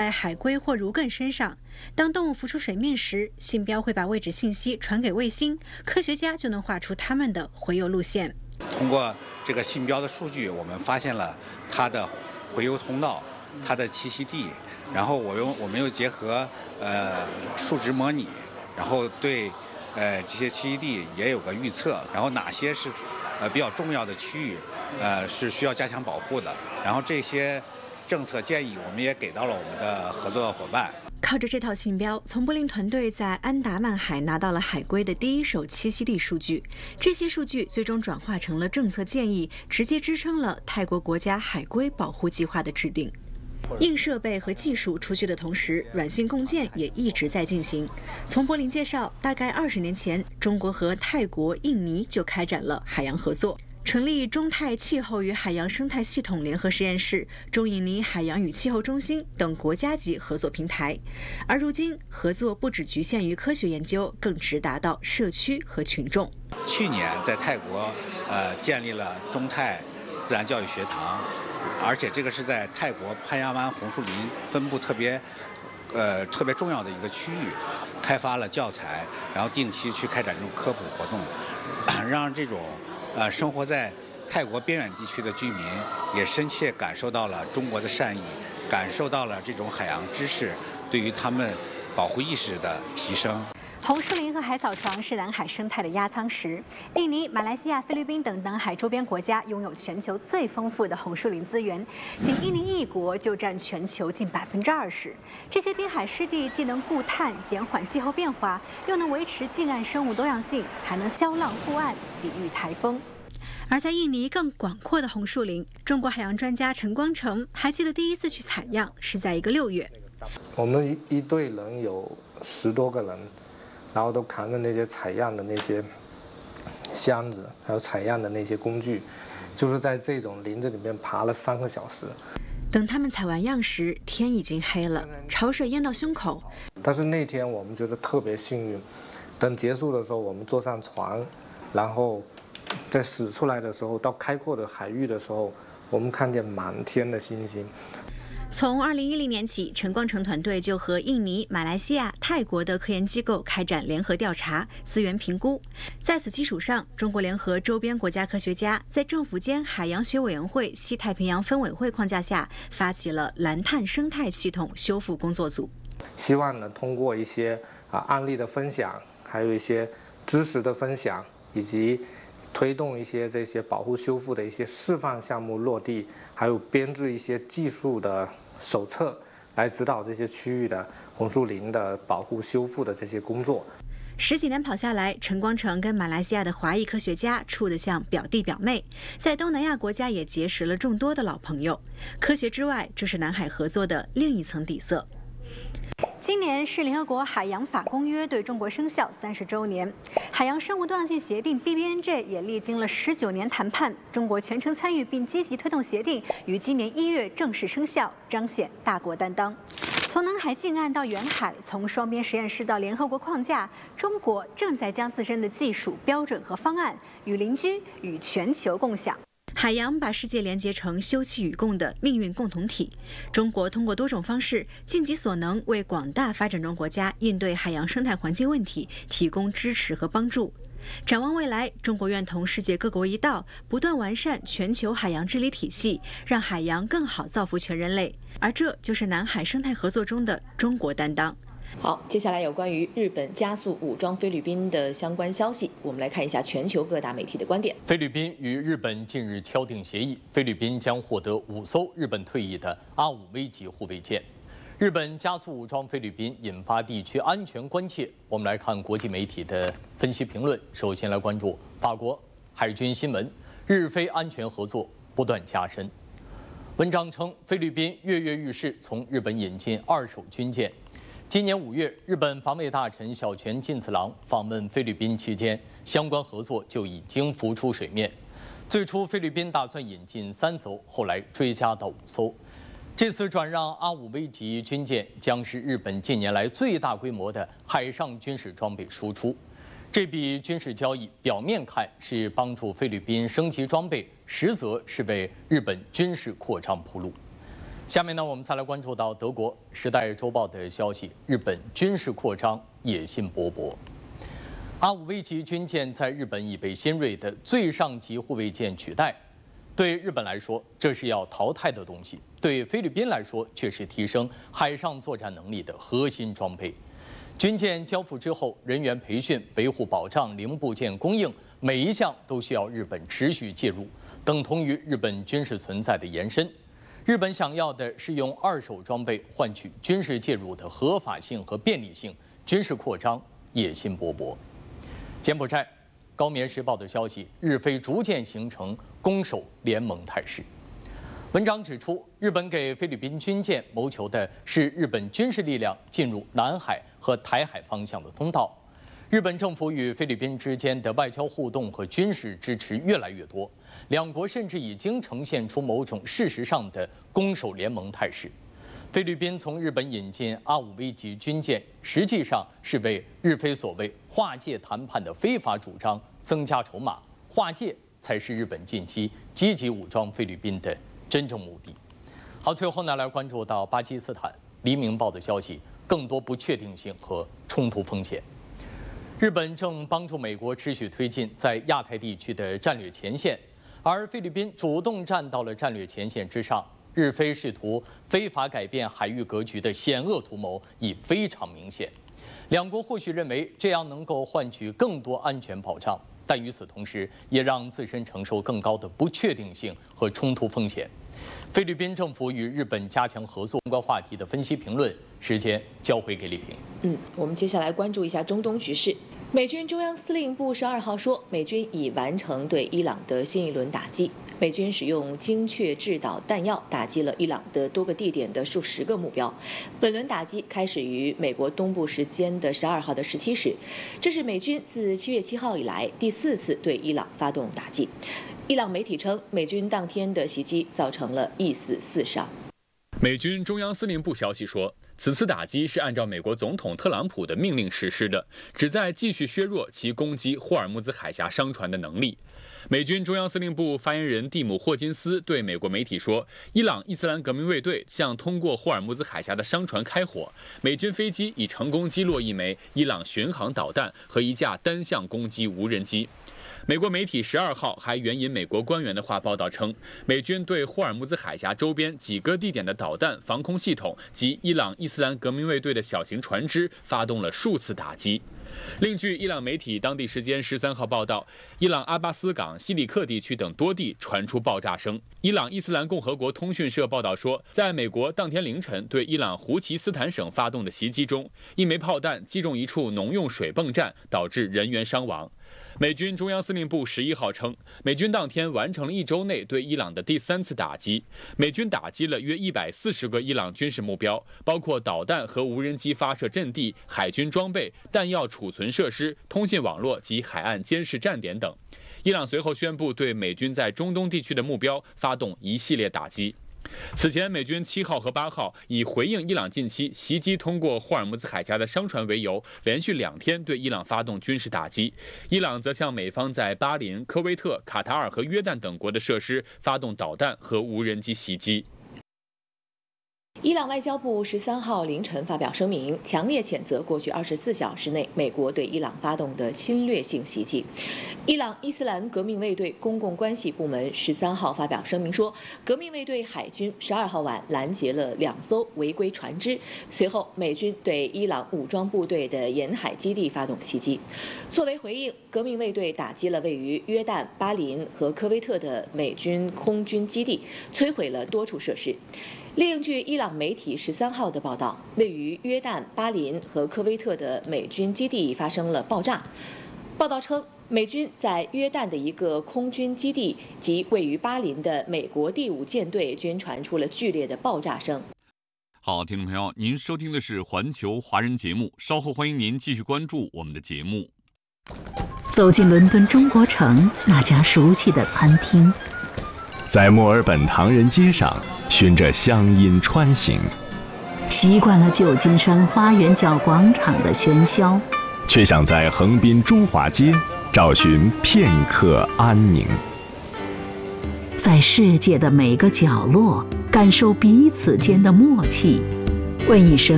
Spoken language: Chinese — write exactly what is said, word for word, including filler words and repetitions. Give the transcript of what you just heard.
在海龟或如艮身上。当动物浮出水面时，信标会把位置信息传给卫星，科学家就能画出它们的洄游路线。 通过这个信标的数据，我们发现了它的洄游通道、它的栖息地，然后我用我们又结合呃数值模拟，然后对呃这些栖息地也有个预测，然后哪些是呃比较重要的区域，呃是需要加强保护的，然后这些政策建议我们也给到了我们的合作伙伴。 靠着这套信标，丛柏林团队在安达曼海拿到了海龟的第一手栖息地数据。这些数据最终转化成了政策建议，直接支撑了泰国国家海龟保护计划的制定。硬设备和技术出去的同时，软性共建也一直在进行。丛柏林介绍，大概二十年前，中国和泰国、印尼就开展了海洋合作。成立中泰气候与海洋生态系统联合实验室、中印尼海洋与气候中心等国家级合作平台。而如今，合作不只局限于科学研究，更直达到社区和群众。 去年在泰国，呃，建立了中泰自然教育学堂，而且这个是在泰国潘亚湾红树林分布特别，呃，特别重要的一个区域，开发了教材，然后定期去开展这种科普活动，让这种。呃，生活在泰国边远地区的居民也深切感受到了中国的善意，感受到了这种海洋知识对于他们保护意识的提升。 红树林和海草床是南海生态的压舱石。印尼、马来西亚、菲律宾等南海周边国家拥有全球最丰富的红树林资源，仅印尼一国就占全球近百分之二十。这些滨海湿地既能固碳、减缓气候变化，又能维持近岸生物多样性，还能消浪护岸、抵御台风。而在印尼更广阔的红树林，中国海洋专家陈光诚还记得第一次去采样是在一个六月。 我们一队人有十多个人。然后都扛着那些采样的那些箱子，还有采样的那些工具，就是在这种林子里面爬了三个小时。 等他们采完样时，天已经黑了，潮水淹到胸口。 但是那天我们觉得特别幸运，等结束的时候，我们坐上船，然后在驶出来的时候，到开阔的海域的时候，我们看见满天的星星。 从二零一零年起，陈光诚团队就和印尼、马来西亚、泰国的科研机构开展联合调查、资源评估。在此基础上，中国联合周边国家科学家在政府间海洋学委员会西太平洋分委会框架下，发起了蓝碳生态系统修复工作组。 希望呢，通过一些啊案例的分享，还有一些知识的分享，以及推动一些这些保护修复的一些示范项目落地，还有编制一些技术的手册，来指导这些区域的红树林的保护修复的这些工作。 十几年跑下来，陈光诚跟马来西亚的华裔科学家处得像表弟表妹，在东南亚国家也结识了众多的老朋友。科学之外，这是南海合作的另一层底色。今年是联合国海洋法公约对中国生效三十周年，海洋生物多样性协定 B B N J 也历经了十九年谈判，中国全程参与并积极推动协定，于今年一月正式生效，彰显大国担当。从南海近岸到远海，从双边实验室到联合国框架，中国正在将自身的技术标准和方案与邻居、与全球共享。海洋把世界连接成休戚与共的命运共同体。中国通过多种方式，尽己所能为广大发展中国家应对海洋生态环境问题提供支持和帮助。展望未来，中国愿同世界各国一道，不断完善全球海洋治理体系，让海洋更好造福全人类。而这就是南海生态合作中的中国担当。 好，接下来有关于日本加速武装菲律宾的相关消息，我们来看一下全球各大媒体的观点。 菲律宾与日本近日敲定协议，菲律宾将获得五艘日本退役的阿五 V 级护卫舰。日本加速武装菲律宾，引发地区安全关切。我们来看国际媒体的分析评论。首先来关注法国海军新闻：日菲安全合作不断加深。文章称，菲律宾跃跃欲试，从日本引进二手军舰。今年五月，日本防卫大臣小泉进次郎访问菲律宾期间，相关合作就已经浮出水面。最初，菲律宾打算引进三艘，后来追加到五艘。这次转让阿五 V 级军舰将是日本近年来最大规模的海上军事装备输出。这笔军事交易表面看是帮助菲律宾升级装备，实则是为日本军事扩张铺路。 下面呢，我们再来关注到德国《时代周报》的消息：日本军事扩张野心勃勃。阿五 V 级军舰在日本已被新锐的最上级护卫舰取代。对日本来说，这是要淘汰的东西；对菲律宾来说，却是提升海上作战能力的核心装备。军舰交付之后，人员培训、维护保障、零部件供应，每一项都需要日本持续介入，等同于日本军事存在的延伸。日本想要的是用二手装备换取军事介入的合法性和便利性，军事扩张野心勃勃。柬埔寨《高棉时报》的消息，日菲逐渐形成攻守联盟态势。文章指出，日本给菲律宾军舰谋求的是日本军事力量进入南海和台海方向的通道。日本政府与菲律宾之间的外交互动和军事支持越来越多，两国甚至已经呈现出某种事实上的攻守联盟态势。菲律宾从日本引进阿五 V 级军舰，实际上是为日菲所谓划界谈判的非法主张增加筹码，划界才是日本近期积极武装菲律宾的真正目的。好，最后呢，来关注到巴基斯坦《黎明报》的消息，更多不确定性和冲突风险。日本正帮助美国持续推进在亚太地区的战略前线，而菲律宾主动站到了战略前线之上。日菲试图非法改变海域格局的险恶图谋已非常明显。两国或许认为这样能够换取更多安全保障，但与此同时，也让自身承受更高的不确定性和冲突风险。菲律宾政府与日本加强合作相关话题的分析评论，时间交回给李平。 嗯，我们接下来关注一下中东局势。美军中央司令部十二号说，美军已完成对伊朗的新一轮打击。美军使用精确制导弹药打击了伊朗的多个地点的数十个目标。本轮打击开始于美国东部时间的十二号的十七时，这是美军自七月七号以来第四次对伊朗发动打击。伊朗媒体称，美军当天的袭击造成了一死四伤。 美军中央司令部消息说，此次打击是按照美国总统特朗普的命令实施的，旨在继续削弱其攻击霍尔木兹海峡商船的能力。美军中央司令部发言人蒂姆·霍金斯对美国媒体说，伊朗伊斯兰革命卫队向通过霍尔木兹海峡的商船开火，美军飞机已成功击落一枚伊朗巡航导弹和一架单向攻击无人机。美国媒体十二号还援引美国官员的话报道称，美军对霍尔木兹海峡周边几个地点的导弹防空系统及伊朗伊斯兰革命卫队的小型船只发动了数次打击。另据伊朗媒体当地时间十三号报道，伊朗阿巴斯港、西里克地区等多地传出爆炸声。伊朗伊斯兰共和国通讯社报道说，在美国当天凌晨对伊朗胡奇斯坦省发动的袭击中，一枚炮弹击中一处农用水泵站，导致人员伤亡。美军中央司令部十一号称，美军当天完成了一周内对伊朗的第三次打击。美军打击了约一百四十个伊朗军事目标，包括导弹和无人机发射阵地、海军装备、弹药储存设施、通信网络及海岸监视站点等。伊朗随后宣布对美军在中东地区的目标发动一系列打击。此前，美军七号和八号以回应伊朗近期袭击通过霍尔木兹海峡的商船为由，连续两天对伊朗发动军事打击。伊朗则向美方在巴林、科威特、卡塔尔和约旦等国的设施发动导弹和无人机袭击。 伊朗外交部十三号凌晨发表声明，强烈谴责过去二十四小时内美国对伊朗发动的侵略性袭击。伊朗伊斯兰革命卫队公共关系部门十三号发表声明说，革命卫队海军十二号晚拦截了两艘违规船只，随后美军对伊朗武装部队的沿海基地发动袭击。作为回应，革命卫队打击了位于约旦、巴林和科威特的美军空军基地，摧毁了多处设施。另据伊朗媒体十三号的报道，位于约旦、巴林和科威特的美军基地发生了爆炸。报道称，美军在约旦的一个空军基地及位于巴林的美国第五舰队均传出了剧烈的爆炸声。 好，听众朋友，您收听的是环球华人节目，稍后欢迎您继续关注我们的节目。 走进伦敦中国城那家熟悉的餐厅， 在墨尔本唐人街上循着乡音穿行， 习惯了旧金山花园角广场的喧嚣， 却想在横滨中华街找寻片刻安宁。 在世界的每个角落感受彼此间的默契。问一声